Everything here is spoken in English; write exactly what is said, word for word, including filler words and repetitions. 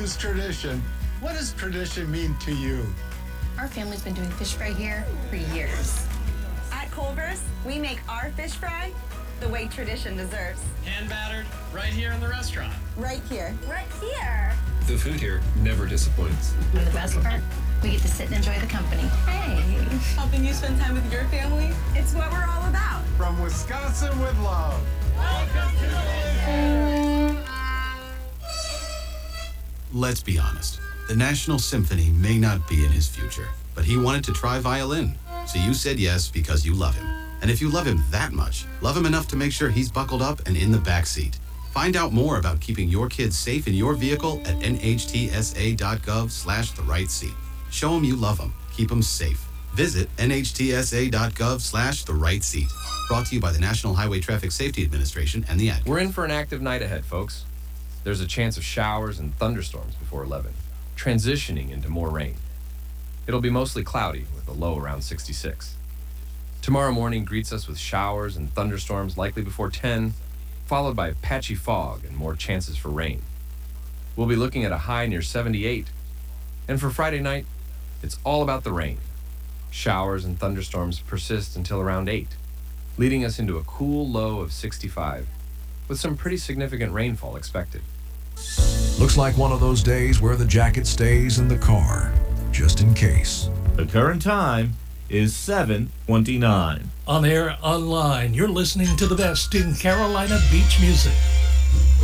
introduce tradition. What does tradition mean to you? Our family's been doing fish fry here for years. At Culver's, we make our fish fry the way tradition deserves. Hand battered, right here in the restaurant. Right here. Right here. The food here never disappoints. And the best part, we get to sit and enjoy the company. Hey. Helping you spend time with your family, it's what we're all about. From Wisconsin with love. Welcome to the Let's be honest. The National Symphony may not be in his future, but he wanted to try violin. So you said yes because you love him. And if you love him that much, love him enough to make sure he's buckled up and in the back seat. Find out more about keeping your kids safe in your vehicle at nhtsa.gov slash the right seat. Show them you love them. Keep them safe. Visit nhtsa.gov slash the right seat. Brought to you by the National Highway Traffic Safety Administration and the Ad. We're in for an active night ahead, folks. There's a chance of showers and thunderstorms before eleven, transitioning into more rain. It'll be mostly cloudy with a low around sixty-six. Tomorrow morning greets us with showers and thunderstorms likely before ten, followed by patchy fog and more chances for rain. We'll be looking at a high near seventy-eight. And for Friday night, it's all about the rain. Showers and thunderstorms persist until around eight, leading us into a cool low of sixty-five, with some pretty significant rainfall expected. Looks like one of those days where the jacket stays in the car, just in case. The current time is seven twenty-nine. On air, online, you're listening to the best in Carolina beach music.